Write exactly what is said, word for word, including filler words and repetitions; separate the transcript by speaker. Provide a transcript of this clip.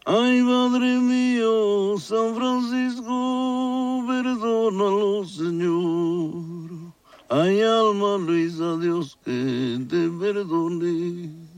Speaker 1: Ay, Padre mío, San Francisco, perdónalo, Señor. Ay, alma Luisa, Dios que te perdone.